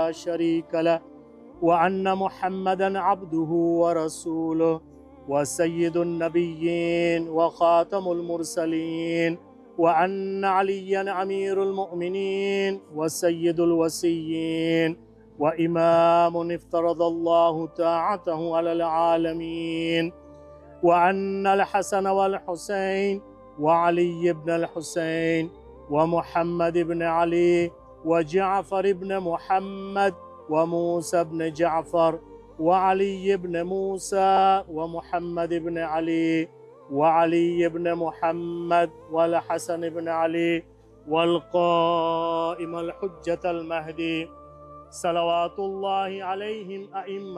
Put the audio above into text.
لا شريك له، وأن محمدا عبده ورسوله وسيد النبيين وخاتم المرسلين، وأن عليا أمير المؤمنين وسيد الوسيين وإمام افترض الله طاعته على العالمين، وأن الحسن والحسين وعلي بن الحسين ومحمد بن علي وجعفر بن محمد وموسى بن جعفر وعلي بن موسى ومحمد بن علي وعلي بن محمد والحسن بن علي والقائم الحجة المهدي صلوات الله عليهم أئمة